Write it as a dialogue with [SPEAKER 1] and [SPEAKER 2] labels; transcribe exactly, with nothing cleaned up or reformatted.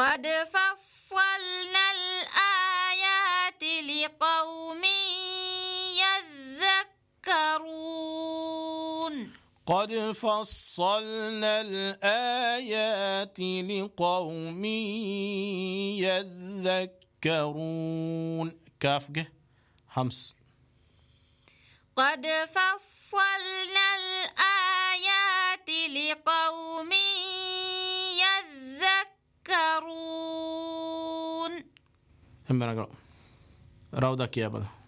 [SPEAKER 1] قد فصلنا الآيات لقوم يذكرون.
[SPEAKER 2] قد فصلنا الآيات لقوم يذكرون. كاف جه همس.
[SPEAKER 1] قد فصلنا الآيات لقوم يذكرون.
[SPEAKER 2] هم بنقرأ راودك يا بدا.